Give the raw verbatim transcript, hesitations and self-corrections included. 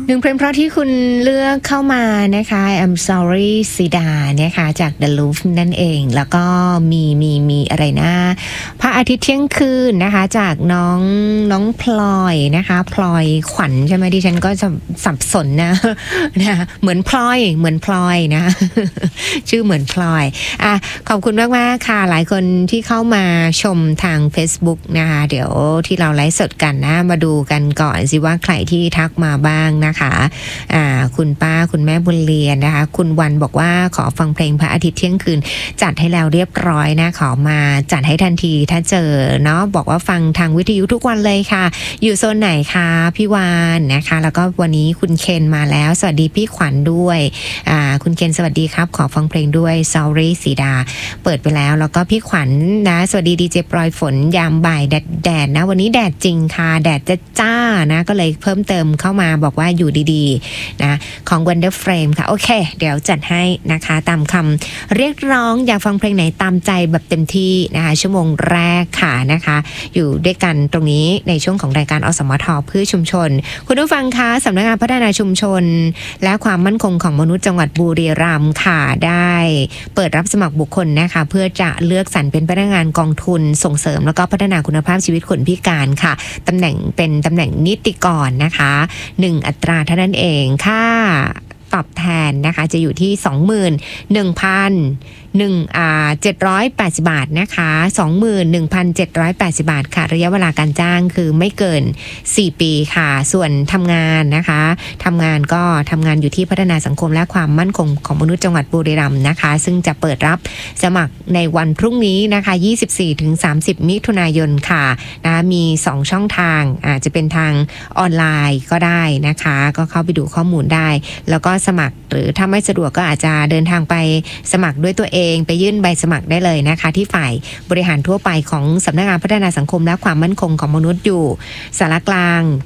หนึ่งเพลงเพราะที่คุณเลือกเข้ามานะคะ I'm sorry สีดานะคะจาก The Loop นั่นเองแล้วก็มีมีมีอะไรนะพระอาทิตย์เที่ยงคืนนะคะจากน้องน้องพลอยนะคะพลอยขวัญใช่ไหมดิฉันก็สับสนนะนะเหมือนพลอยเหมือนพลอยนะ ชื่อเหมือนพลอยอ่ะขอบคุณมากมากค่ะหลายคนที่เข้ามาชมทาง Facebook นะคะเดี๋ยวที่เราไลฟ์สดกันนะมาดูกันก่อนสิว่าใครที่ทักมาบ้างนะคะอ่าคุณป้าคุณแม่บุญเรียนนะคะคุณวันบอกว่าขอฟังเพลงพระอาทิตย์เที่ยงคืนจัดให้แล้วเรียบร้อยนะขอมาจัดให้ทันทีถ้าเจอเนาะบอกว่าฟังทางวิทยุทุกวันเลยค่ะอยู่โซนไหนคะพี่วานนะคะแล้วก็วันนี้คุณเคนมาแล้วสวัสดีพี่ขวัญด้วยอ่าคุณเคนสวัสดีครับขอฟังเพลงด้วย Sorry สีดาเปิดไปแล้วแล้วก็พี่ขวัญนะสวัสดีดีเจปลอยฝนยามบ่ายแดดแดดนะวันนี้แดดจริงค่ะแดดจะจ้านะก็เลยเพิ่มเติมเข้ามาบอกว่าอยู่ดีๆนะของ Wonder Frame ค่ะโอเคเดี๋ยวจัดให้นะคะตามคำเรียกร้องอยากฟังเพลงไหนตามใจแบบเต็มที่นะคะชั่วโมงแรกค่ะนะคะอยู่ด้วยกันตรงนี้ในช่วงของรายการอสมทเพื่อชุมชนคุณผู้ฟังคะสำนักงานพัฒนาชุมชนและความมั่นคงของมนุษย์จังหวัดบุรีรัมย์ค่ะได้เปิดรับสมัครบุคคลนะคะเพื่อจะเลือกสรรเป็นพนักงานกองทุนส่งเสริมแล้วก็พัฒนาคุณภาพชีวิตคนพิการค่ะตำแหน่งเป็นตำแหน่งนิติกรนะคะหนึ่งอัตราเท่านั้นเองค่าตอบแทนนะคะจะอยู่ที่ สองหมื่นหนึ่งพันหนึ่งอ่าเจ็ดร้อยแปดสิบบาทนะคะ สองหมื่นหนึ่งพันเจ็ดร้อยแปดสิบบาทค่ะระยะเวลาการจ้างคือไม่เกินสี่ปีค่ะส่วนทำงานนะคะทำงานก็ทำงานอยู่ที่พัฒนาสังคมและความมั่นคงของมนุษย์จังหวัดบุรีรัมย์นะคะซึ่งจะเปิดรับสมัครในวันพรุ่งนี้นะคะ ยี่สิบสี่ถึงสามสิบ มิถุนายนค่ะนะมีสองช่องทางอาจจะเป็นทางออนไลน์ก็ได้นะคะก็เข้าไปดูข้อมูลได้แล้วก็สมัครหรือถ้าไม่สะดวกก็อาจจะเดินทางไปสมัครด้วยตัวเองไปยื่นใบสมัครได้เลยนะคะที่ฝ่ายบริหารทั่วไปของสำนักงานพัฒนาสังคมและความมั่นคงของมนุษย์อยู่สารกลาง